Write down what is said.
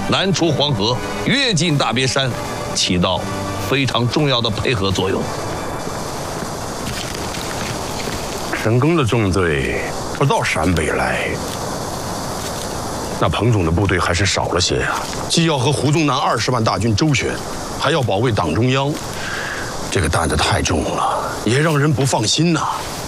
南出黄河，跃进大别山，起到非常重要的配合作用。 陈赓的重队不到陕北来，那彭总的部队还是少了些呀。既要和胡宗南20万大军周旋，还要保卫党中央，这个担子太重了，也让人不放心呐。